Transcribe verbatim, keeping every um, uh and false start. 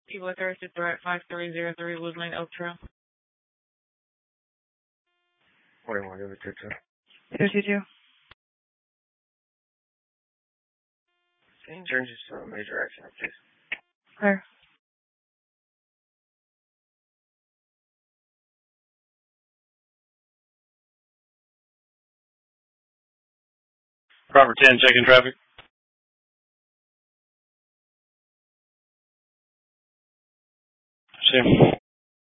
People are thirsty threat five three zero three Wood Lane Oak Trail. forty-one, give it two two. two two two. Can you turn this to a major accident, please? Clear. Proper ten, checking traffic. See.